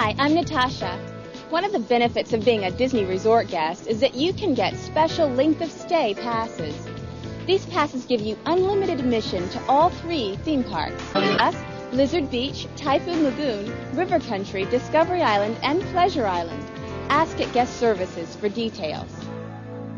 Hi, I'm Natasha. One of the benefits of being a Disney Resort guest is that you can get special length of stay passes. These passes give you unlimited admission to all 3 theme parks: us, Blizzard Beach, Typhoon Lagoon, River Country, Discovery Island, and Pleasure Island. Ask at guest services for details.